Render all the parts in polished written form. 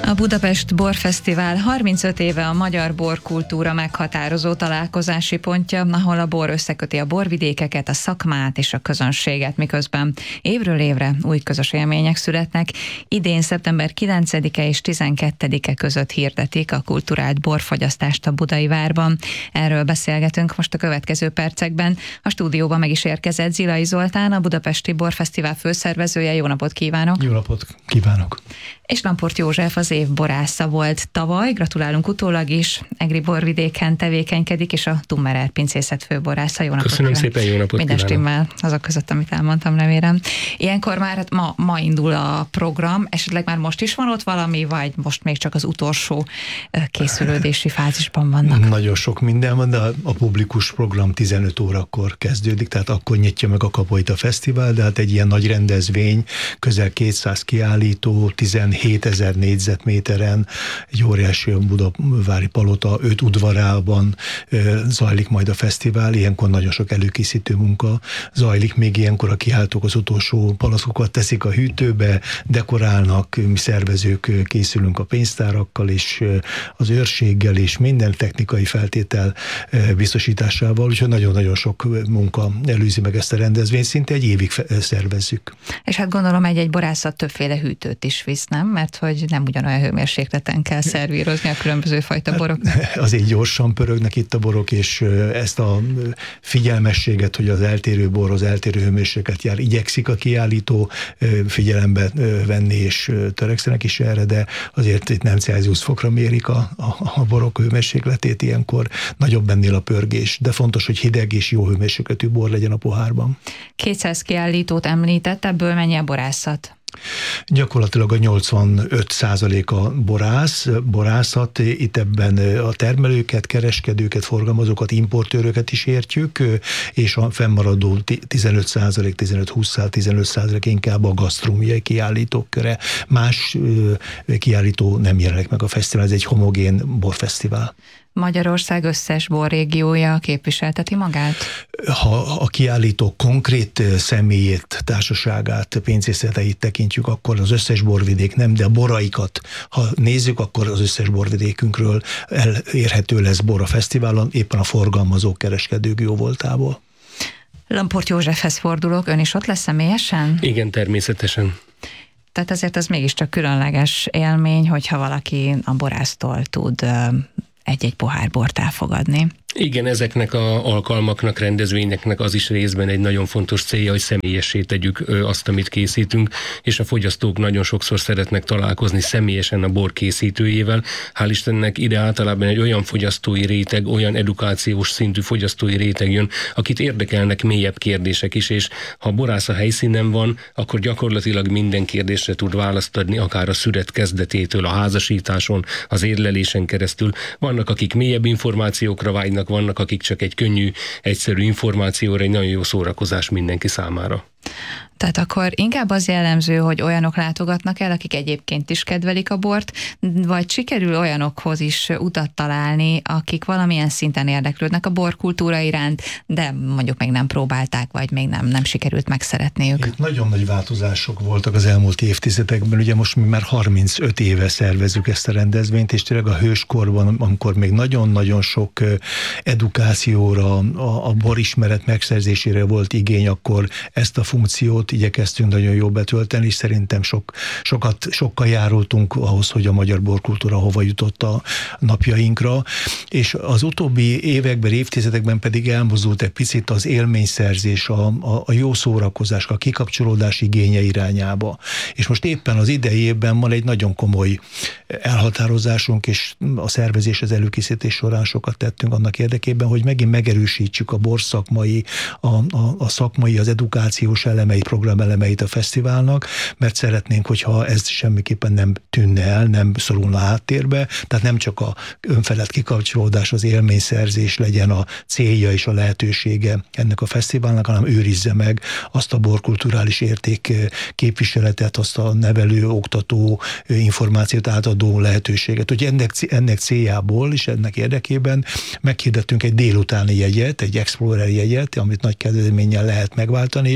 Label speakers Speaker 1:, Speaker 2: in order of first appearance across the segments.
Speaker 1: A Budapest Borfesztivál 35 éve a magyar borkultúra meghatározó találkozási pontja, ahol a bor összeköti a borvidékeket, a szakmát és a közönséget, miközben évről évre új közös élmények születnek. Idén szeptember 9-e és 12-e között hirdetik a kulturált borfogyasztást a Budai Várban. Erről beszélgetünk most a következő percekben. A stúdióban meg is érkezett Zilai Zoltán, a Budapesti Borfesztivál főszervezője. Jó napot kívánok!
Speaker 2: Jó napot kívánok!
Speaker 1: És Lamport József az év borásza volt tavaly, gratulálunk utólag is, Egri borvidéken tevékenykedik, és a Tummerer pincészet főborásza. Jó napot!
Speaker 3: Köszönöm szépen, jó napot
Speaker 1: minden
Speaker 3: kívánok!
Speaker 1: stimmel azok között, amit elmondtam, remélem. Ilyenkor már ma indul a program, esetleg már most is van ott valami, vagy most még csak az utolsó készülődési fázisban vannak?
Speaker 2: Nagyon sok minden van, de a publikus program 15 órakor kezdődik, tehát akkor nyitja meg a kapuit a fesztivál, de hát egy ilyen nagy rendezvény, közel 200 kiállító, 17 000 négyzetméteren, egy óriási budavári palota 5 udvarában zajlik majd a fesztivál, ilyenkor nagyon sok előkészítő munka zajlik, még ilyenkor a kiállítók az utolsó palackokat teszik a hűtőbe, dekorálnak, mi szervezők készülünk a pénztárakkal és az őrséggel és minden technikai feltétel biztosításával, úgyhogy nagyon-nagyon sok munka előzi meg ezt a rendezvényt, szinte egy évig szervezzük.
Speaker 1: És hát gondolom egy borászat többféle hűtőt is visz, nem? Mert hogy nem ugyanolyan hőmérsékleten kell szervírozni a különböző fajta borok.
Speaker 2: Azért gyorsan pörögnek itt a borok, és ezt a figyelmességet, hogy az eltérő borhoz eltérő hőmérséklet jár, igyekszik a kiállító figyelembe venni, és törekszenek is erre, de azért itt nem Celsius fokra mérik a borok hőmérsékletét, ilyenkor nagyobb ennél a pörgés, de fontos, hogy hideg és jó hőmérsékletű bor legyen a pohárban. 200
Speaker 1: kiállítót említett, ebből mennyi a borászat?
Speaker 2: Gyakorlatilag a 85% a borászat, itt ebben a termelőket, kereskedőket, forgalmazókat, importőröket is értjük, és a fennmaradó 15% inkább a gasztronómiai kiállítók köre. Más kiállító nem jelenik meg a fesztivál, ez egy homogén borfesztivál.
Speaker 1: Magyarország összes borrégiója képviselteti magát?
Speaker 2: Ha a kiállító konkrét személyét, társaságát, pénzészeteit tekintjük, akkor az összes borvidék nem, de a boraikat, ha nézzük, akkor az összes borvidékünkről elérhető lesz bor a fesztiválon, éppen a forgalmazók, kereskedők jóvoltából.
Speaker 1: Lamport Józsefhez fordulok, ön is ott lesz személyesen?
Speaker 3: Igen, természetesen.
Speaker 1: Tehát azért az mégiscsak különleges élmény, hogyha valaki a borásztól tud egy-egy pohár bort elfogadni.
Speaker 3: Igen, ezeknek az alkalmaknak, rendezvényeknek az is részben egy nagyon fontos célja, hogy személyessé tegyük azt, amit készítünk, és a fogyasztók nagyon sokszor szeretnek találkozni személyesen a bor készítőjével. Hál' Istennek ide általában egy olyan fogyasztói réteg, olyan edukációs szintű fogyasztói réteg jön, akit érdekelnek mélyebb kérdések is, és ha a borász a helyszínen van, akkor gyakorlatilag minden kérdésre tud választ adni, akár a szüret kezdetétől, a házasításon, az érlelésen keresztül. Vannak, akik mélyebb információkra vágynak, vannak, akik csak egy könnyű, egyszerű információra, egy nagyon jó szórakozás mindenki számára.
Speaker 1: Tehát akkor inkább az jellemző, hogy olyanok látogatnak el, akik egyébként is kedvelik a bort, vagy sikerül olyanokhoz is utat találni, akik valamilyen szinten érdeklődnek a borkultúra iránt, de mondjuk még nem próbálták, vagy még nem sikerült megszeretniük.
Speaker 2: Itt nagyon nagy változások voltak az elmúlt évtizedekben, ugye most mi már 35 éve szervezzük ezt a rendezvényt, és tényleg a hőskorban, amikor még nagyon-nagyon sok edukációra, a borismeret megszerzésére volt igény, akkor ezt a funkciót igyekeztünk nagyon jól betölteni, és szerintem sokkal járultunk ahhoz, hogy a magyar borkultúra hova jutott a napjainkra, és az utóbbi években, évtizedekben pedig elmozdult egy picit az élményszerzés, a jó szórakozás, a kikapcsolódás igénye irányába. És most éppen az idei évben van egy nagyon komoly elhatározásunk, és a szervezés, az előkészítés során sokat tettünk annak érdekében, hogy megint megerősítsük a borszakmai, a szakmai, az edukációs elemeit, programelemeit a fesztiválnak, mert szeretnénk, hogyha ez semmiképpen nem tűnne el, nem szorulna háttérbe, tehát nem csak a önfelett kikapcsolódás, az élményszerzés legyen a célja és a lehetősége ennek a fesztiválnak, hanem őrizze meg azt a borkulturális érték képviseletet, azt a nevelő, oktató, információt átadó lehetőséget. Hogy ennek céljából és ennek érdekében meghirdettünk egy délutáni jegyet, egy Explorer jegyet, amit nagy kedvezménnyel lehet megváltani, és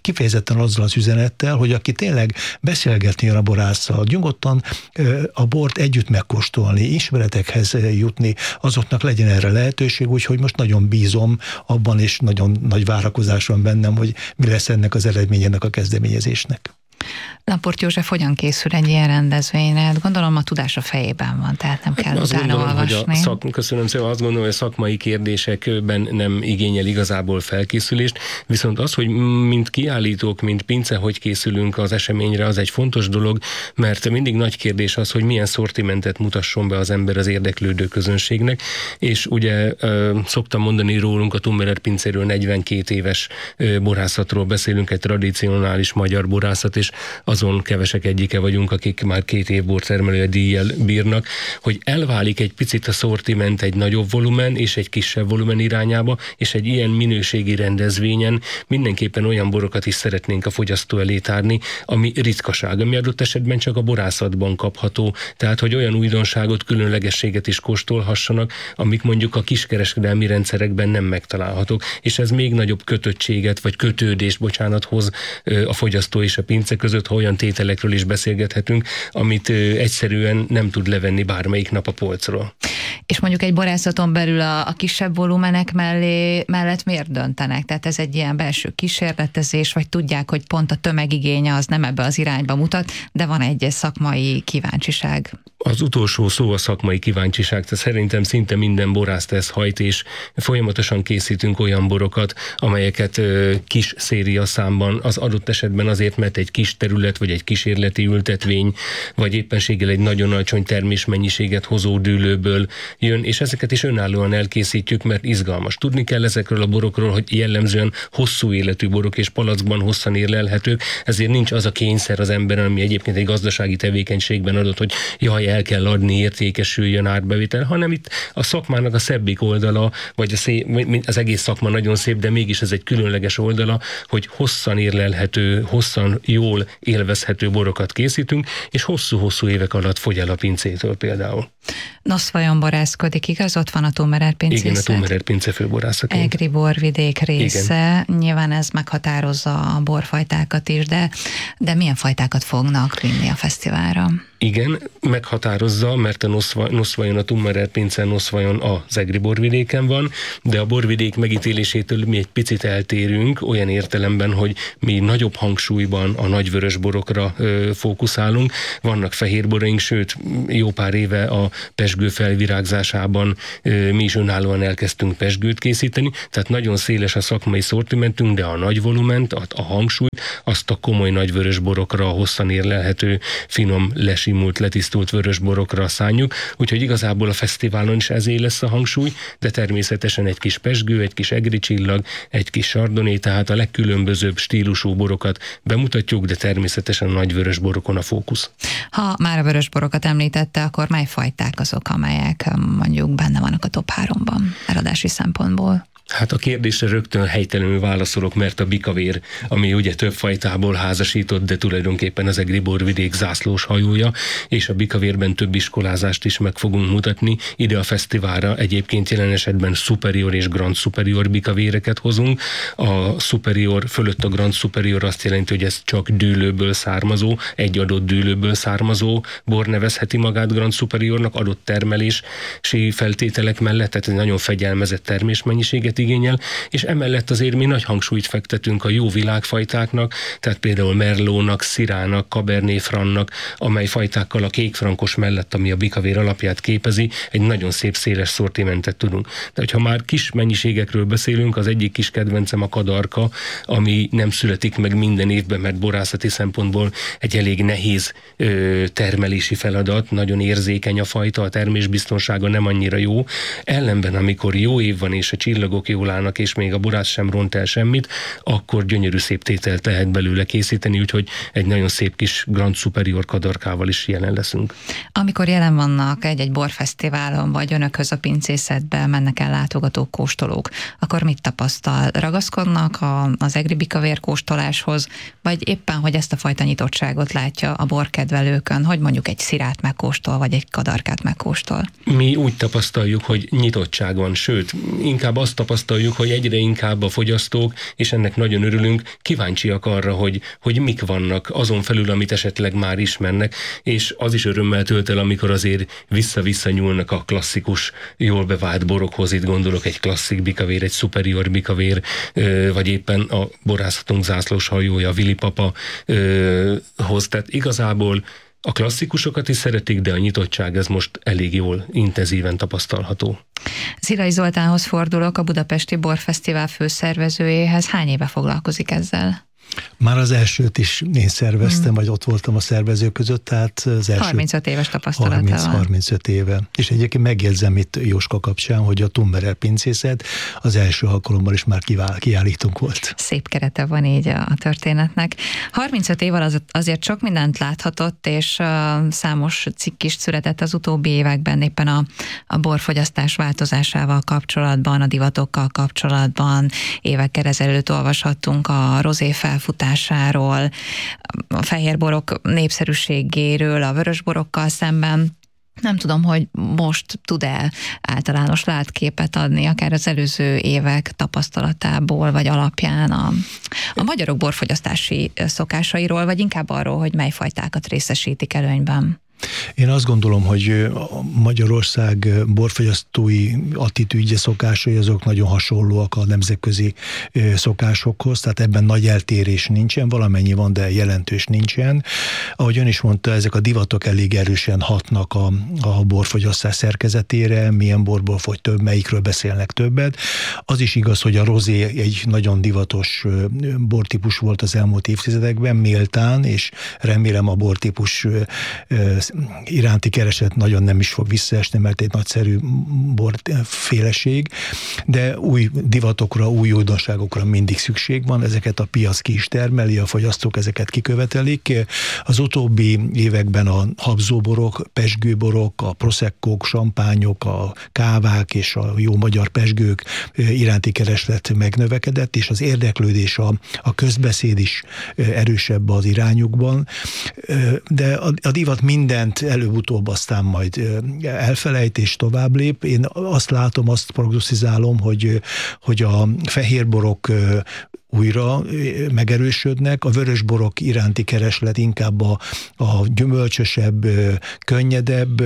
Speaker 2: kifejezetten azzal az üzenettel, hogy aki tényleg beszélgetni jön a borásszal, nyugodtan a bort együtt megkóstolni, ismeretekhez jutni, azoknak legyen erre lehetőség, úgyhogy most nagyon bízom abban, és nagyon nagy várakozás van bennem, hogy mi lesz ennek az eredmény, ennek a kezdeményezésnek.
Speaker 1: Lamport József, hogyan készül egy ilyen rendezvényre? Gondolom a tudás a fejében van, tehát nem kell utána olvasni.
Speaker 3: Köszönöm szépen, azt gondolom, hogy a szakmai kérdésekben nem igényel igazából felkészülést, viszont az, hogy mint kiállítók, mint pince, hogy készülünk az eseményre, az egy fontos dolog, mert mindig nagy kérdés az, hogy milyen szortimentet mutasson be az ember az érdeklődő közönségnek, és ugye szoktam mondani rólunk a Tummerer pincéről 42 éves borászatról beszélünk, egy tradicionális magyar borászat, és azon kevesek egyike vagyunk, akik már 2 év bortermelői díjjal bírnak, hogy elválik egy picit a szortiment egy nagyobb volumen és egy kisebb volumen irányába, és egy ilyen minőségi rendezvényen mindenképpen olyan borokat is szeretnénk a fogyasztó elé tárni, ami ritkaság, ami adott esetben csak a borászatban kapható, tehát hogy olyan újdonságot, különlegességet is kóstolhassanak, amik mondjuk a kiskereskedelmi rendszerekben nem megtalálhatók, és ez még nagyobb kötöttséget, vagy kötődést, hoz a fogyasztó és a pince között, ha olyan tételekről is beszélgethetünk, amit egyszerűen nem tud levenni bármelyik nap a polcról.
Speaker 1: És mondjuk egy borászaton belül a kisebb volumenek mellett miért döntenek? Tehát ez egy ilyen belső kísérletezés, vagy tudják, hogy pont a tömegigénye az nem ebbe az irányba mutat, de van egy szakmai kíváncsiság.
Speaker 3: Az utolsó szó a szakmai kíváncsiság, tehát szerintem szinte minden borászt ez hajt, és folyamatosan készítünk olyan borokat, amelyeket kis szériaszámban, az adott esetben azért, mert egy kis terület, vagy egy kísérleti ültetvény, vagy éppenséggel egy nagyon alacsony termésmennyiséget hozó dűlőből jön, és ezeket is önállóan elkészítjük, mert izgalmas. Tudni kell ezekről a borokról, hogy jellemzően hosszú életű borok és palackban hosszan érlelhetők, ezért nincs az a kényszer az emberen, ami egyébként egy gazdasági tevékenységben adott, hogy jaj, el kell adni, értékesüljön, árbevétel, hanem itt a szakmának a szebbik oldala, vagy az egész szakma nagyon szép, de mégis ez egy különleges oldala, hogy hosszan érlelhető, hosszan jól élvezhető borokat készítünk, és hosszú-hosszú évek alatt fogy el a pincétől például.
Speaker 1: Vajon borászkodik, igaz? Ott van a Tummerer pincészet.
Speaker 3: Igen, a Tummerer pince főborászaként.
Speaker 1: Egri borvidék része. Igen. Nyilván ez meghatározza a borfajtákat is, de milyen fajtákat fognak vinni a fesztiválra?
Speaker 3: Igen, meghatározza, mert a Noszvajon, a Tummerer pince Noszvajon az Egri borvidéken van, de a borvidék megítélésétől mi egy picit eltérünk, olyan értelemben, hogy mi nagyobb hangsúlyban a nagyvörös borokra fókuszálunk. Vannak fehérboraink, sőt, jó pár éve a pezsgő felvirágzásában mi is önállóan elkezdtünk pezsgőt készíteni, tehát nagyon széles a szakmai szortimentünk, de a nagy volument, a hangsúlyt, azt a komoly nagyvörös borokra, a hosszan érlelhető, finom, lesimult, letisztult vörös borokra szánjuk, úgyhogy igazából a fesztiválon is ezé lesz a hangsúly, de természetesen egy kis pezsgő, egy kis egri csillag, egy kis sardoné, tehát a legkülönbözőbb stílusú borokat bemutatjuk, de természetesen a nagyvörös borokon a fókusz.
Speaker 1: Ha már a vörös borokat említette, akkor mely fajták azok, amelyek mondjuk benne vannak a top 3-ban eladási szempontból?
Speaker 3: Hát a kérdésre rögtön helytelenül válaszolok, mert a bikavér, ami ugye több fajtából házasított, de tulajdonképpen az Egri borvidék zászlós hajója, és a bikavérben több iskolázást is meg fogunk mutatni. Ide a fesztiválra egyébként jelen esetben superior és grand superior bikavéreket hozunk. A superior fölött a grand superior azt jelenti, hogy ez csak dűlőből származó, egy adott dűlőből származó bor nevezheti magát grand superiornak adott termelési feltételek mellett, tehát egy nagyon fegyelmezett termésmennyiséget igényel, és emellett azért mi nagy hangsúlyt fektetünk a jó világfajtáknak, tehát például Merlónak, Szirának, Cabernet Francnak, amely fajtákkal a kékfrankos mellett, ami a bikavér alapját képezi, egy nagyon szép széles szortimentet tudunk. De hogyha már kis mennyiségekről beszélünk, az egyik kis kedvencem a kadarka, ami nem születik meg minden évben, mert borászati szempontból egy elég nehéz termelési feladat, nagyon érzékeny a fajta, a termésbiztonsága nem annyira jó. Ellenben, amikor jó év van és a csillagok jól állnak, és még a borász sem ront el semmit, akkor gyönyörű szép tételt lehet belőle készíteni, úgyhogy egy nagyon szép kis Grand Superior kadarkával is jelen leszünk. Amikor
Speaker 1: jelen vannak egy borfesztiválon, vagy önökhöz a pincészetbe mennek el látogatók, kóstolók, akkor mit tapasztal? Ragaszkodnak az egri bikavér kóstoláshoz, vagy éppen, hogy ezt a fajta nyitottságot látja a borkedvelőkön, hogy mondjuk egy szirát megkóstol, vagy egy kadarkát megkóstol?
Speaker 3: Mi úgy tapasztaljuk, hogy nyitottság van, sőt, inkább azt tapasztaljuk, tapasztaljuk, hogy egyre inkább a fogyasztók, és ennek nagyon örülünk, kíváncsiak arra, hogy mik vannak azon felül, amit esetleg már ismernek, és az is örömmel tölt el, amikor azért vissza-vissza nyúlnak a klasszikus, jól bevált borokhoz, itt gondolok egy klasszik bikavér, egy superior bikavér, vagy éppen a borászatunk zászlós hajója, a Vili Papa hoz. Tehát igazából a klasszikusokat is szeretik, de a nyitottság ez most elég jól, intenzíven tapasztalható.
Speaker 1: Zirai Zoltánhoz fordulok, a Budapesti Borfesztivál főszervezőjéhez. Hány éve foglalkozik ezzel?
Speaker 2: Már az elsőt is én szerveztem, vagy ott voltam a szervezők között, tehát az első...
Speaker 1: 35 éves tapasztalata van.
Speaker 2: 35 éve. És egyébként megjegyzem itt Jóska kapcsán, hogy a Tumberer pincészet az első alkalommal is már kiállítunk volt.
Speaker 1: Szép kerete van így a történetnek. 35 év alatt azért sok mindent láthatott, és számos cikk is született az utóbbi években éppen a borfogyasztás változásával kapcsolatban, a divatokkal kapcsolatban. Évekkel ezelőtt olvashattunk a rozé felfutásáról, a fehérborok népszerűségéről, a vörösborokkal szemben. Nem tudom, hogy most tud-e általános látképet adni, akár az előző évek tapasztalatából, vagy alapján a magyarok borfogyasztási szokásairól, vagy inkább arról, hogy mely fajtákat részesítik előnyben.
Speaker 2: Én azt gondolom, hogy Magyarország borfogyasztói attitűdje, szokásai azok nagyon hasonlóak a nemzetközi szokásokhoz, tehát ebben nagy eltérés nincsen, valamennyi van, de jelentős nincsen. Ahogy ön is mondta, ezek a divatok elég erősen hatnak a borfogyasztás szerkezetére, milyen borból fogy több, melyikről beszélnek többet. Az is igaz, hogy a rozé egy nagyon divatos bortípus volt az elmúlt évtizedekben, méltán, és remélem a bortípus iránti kereslet nagyon nem is fog visszaesni, mert egy nagyszerű borféleség, de új divatokra, új újdonságokra mindig szükség van, ezeket a piac ki is termeli, a fogyasztók ezeket kikövetelik. Az utóbbi években a habzóborok, pezsgőborok, a proseccók, sampányok, a kávák és a jó magyar pezsgők iránti kereslet megnövekedett, és az érdeklődés, a közbeszéd is erősebb az irányukban, de a divat mindent előbb-utóbb aztán majd elfelejt és tovább lép. Én azt látom, azt prognosztizálom, hogy a fehérborok újra megerősödnek, a vörösborok iránti kereslet inkább a gyümölcsösebb, könnyedebb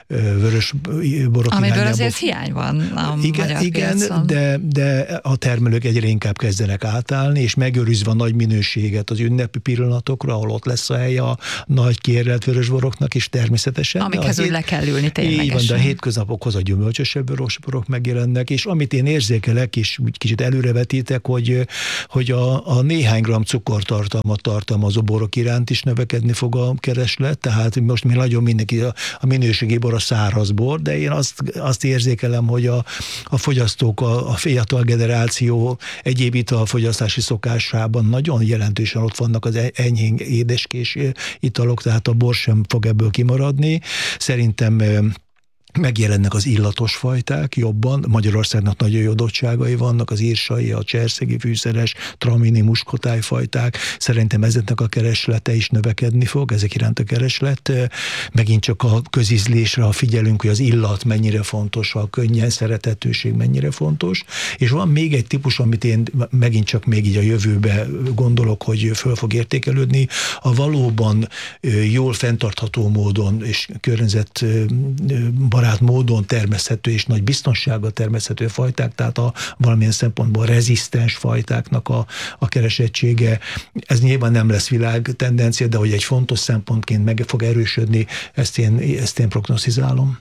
Speaker 2: vörösborok
Speaker 1: amiből azért hiány van a magyar piacon.
Speaker 2: de a termelők egyre inkább kezdenek átállni, és megőrizve a nagy minőséget az ünnepi pillanatokra, ahol ott lesz a helye a nagy kiérlelt vörösboroknak is természetesen.
Speaker 1: Amikhez úgy le kell ülni ténylegesen.
Speaker 2: Így van, de a hétköznapokhoz a gyümölcsösebb vörösborok megjelennek, és amit én érzékelek, és úgy kicsit előrevetítek, hogy a néhány gram cukortartalmat tartalmazó borok iránt is növekedni fog a kereslet, tehát most mi nagyon mindenki a minőségi bor a száraz bor, de én azt érzékelem, hogy a fogyasztók, a fiatal generáció egyéb italfogyasztási szokásában nagyon jelentősen ott vannak az enyhén édeskés italok, tehát a bor sem fog ebből kimaradni. Szerintem megjelennek az illatos fajták jobban, Magyarországnak nagyon jó adottságai vannak, az írsai, a cserszegi fűszeres, tramini, muskotáj fajták, szerintem ezeknek a kereslete is növekedni fog, ezek iránt a kereslet. Megint csak a közízlésre, ha figyelünk, hogy az illat mennyire fontos, a könnyen szerethetőség mennyire fontos, és van még egy típus, amit én megint csak még így a jövőbe gondolok, hogy föl fog értékelődni, a valóban jól fenntartható módon és környezetbarát módon termeszthető és nagy biztonsággal termeszthető fajták, tehát a valamilyen szempontból rezisztens fajtáknak a keresettsége. Ez nyilván nem lesz világ tendencia, de hogy egy fontos szempontként meg fog erősödni, ezt én prognosztizálom.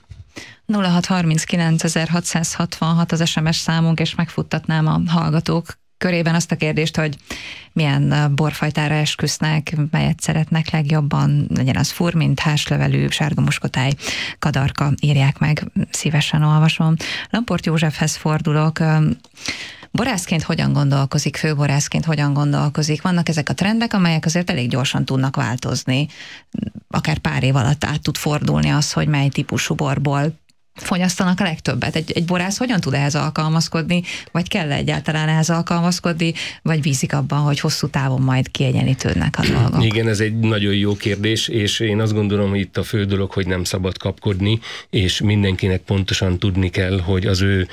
Speaker 1: 0639 666 az SMS számunk, és megfuttatnám a hallgatók körében azt a kérdést, hogy milyen borfajtára esküsznek, melyet szeretnek legjobban, legyen az furmint, hárslevelű, sárga muskotáj, kadarka, írják meg, szívesen olvasom. Lamport Józsefhez fordulok. Borászként hogyan gondolkozik, főborászként hogyan gondolkozik? Vannak ezek a trendek, amelyek azért elég gyorsan tudnak változni. Akár pár év alatt át tud fordulni az, hogy mely típusú borból fogyasztanak a legtöbbet? Egy borász hogyan tud ehhez alkalmazkodni, vagy kell egyáltalán ehhez alkalmazkodni, vagy bízik abban, hogy hosszú távon majd kiegyenlítődnek a dolgok?
Speaker 3: Igen, ez egy nagyon jó kérdés, és én azt gondolom, hogy itt a fő dolog, hogy nem szabad kapkodni, és mindenkinek pontosan tudni kell, hogy az ő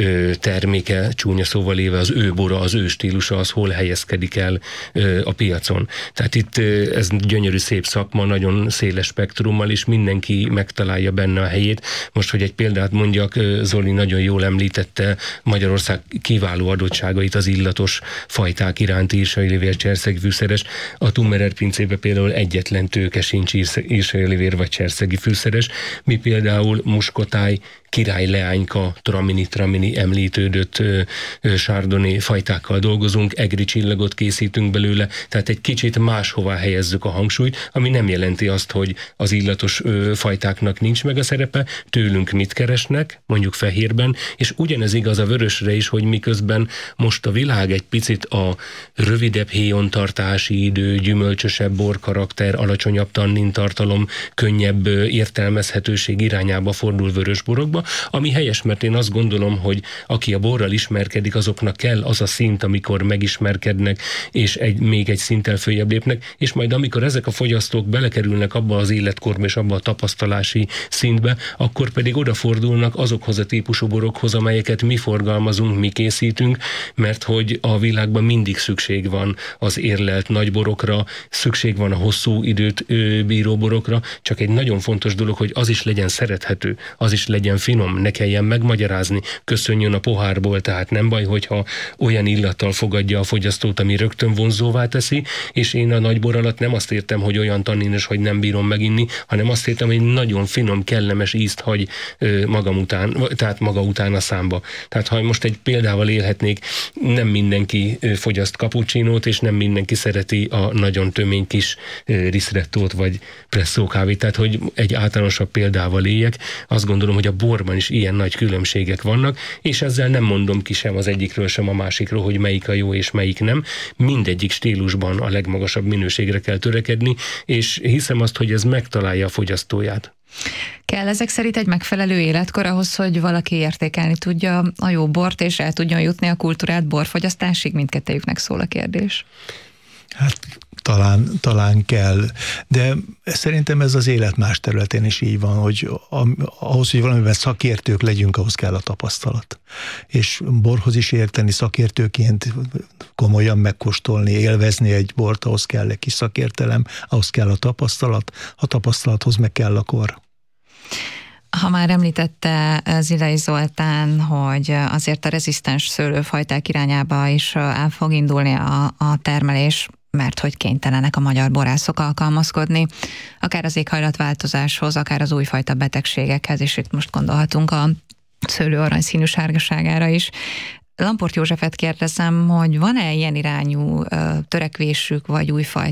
Speaker 3: terméke, csúnya szóval éve, az ő bora, az ő stílusa, az hol helyezkedik el a piacon. Tehát itt ez gyönyörű szép szakma, nagyon széles spektrummal, és mindenki megtalálja benne a helyét. Most, hogy egy példát mondjak, Zoli nagyon jól említette Magyarország kiváló adottságait az illatos fajták iránti írsailévér, cserszegi fűszeres. A Tummerer pincében például egyetlen tőke sincs írsailévér vagy cserszegi fűszeres. Mi például muskotáj, király leányka, tramini említődött sárdoni fajtákkal dolgozunk, egri csillagot készítünk belőle, tehát egy kicsit máshová helyezzük a hangsúlyt, ami nem jelenti azt, hogy az illatos fajtáknak nincs meg a szerepe, tőlünk mit keresnek, mondjuk fehérben, és ugyanez igaz a vörösre is, hogy miközben most a világ egy picit a rövidebb héjontartási idő, gyümölcsösebb borkarakter, alacsonyabb tannintartalom, könnyebb értelmezhetőség irányába fordul vörösborokba, ami helyes, mert én azt gondolom, hogy aki a borral ismerkedik, azoknak kell az a szint, amikor megismerkednek, és még egy szinttel följebb lépnek, és majd amikor ezek a fogyasztók belekerülnek abba az életkorba és abba a tapasztalási szintbe, akkor pedig odafordulnak azokhoz a típusú borokhoz, amelyeket mi forgalmazunk, mi készítünk, mert hogy a világban mindig szükség van az érlelt nagy borokra, szükség van a hosszú időt bíró borokra, csak egy nagyon fontos dolog, hogy az is legyen szerethető, az is legyen finom, ne kelljen megmagyarázni, köszönjön a pohárból, tehát nem baj, hogyha olyan illattal fogadja a fogyasztót, ami rögtön vonzóvá teszi, és én a nagybor alatt nem azt értem, hogy olyan tanninos, hogy nem bírom meginni, hanem azt értem, hogy nagyon finom, kellemes ízt hagy magam után, tehát maga után a számba. Tehát ha most egy példával élhetnék, nem mindenki fogyaszt cappuccinót, és nem mindenki szereti a nagyon tömény kis ristrettót, vagy presszó kávét, tehát hogy egy általánosabb példával éljek, azt gondolom, hogy a borban is ilyen nagy különbségek vannak, és ezzel nem mondom ki sem az egyikről, sem a másikról, hogy melyik a jó és melyik nem. Mindegyik stílusban a legmagasabb minőségre kell törekedni, és hiszem azt, hogy ez megtalálja a fogyasztóját.
Speaker 1: Kell ezek szerint egy megfelelő életkor ahhoz, hogy valaki értékelni tudja a jó bort, és el tudjon jutni a kultúrált borfogyasztásig? Mindkettejüknek szól a kérdés.
Speaker 2: Hát talán kell, de szerintem ez az élet más területén is így van, hogy ahhoz, hogy valamiben szakértők legyünk, ahhoz kell a tapasztalat. És borhoz is érteni szakértőként, komolyan megkóstolni, élvezni egy bort, ahhoz kell egy kis szakértelem, ahhoz kell a tapasztalathoz meg kell a kor.
Speaker 1: Ha már említette Zilai Zoltán, hogy azért a rezisztens szőlőfajták irányába is el fog indulni a termelés, mert hogy kénytelenek a magyar borászok alkalmazkodni, akár az éghajlatváltozáshoz, akár az újfajta betegségekhez, és itt most gondolhatunk a szőlő aranyszínű sárgaságára is. Lamport Józsefet kérdezem, hogy van-e ilyen irányú törekvésük, vagy újfajta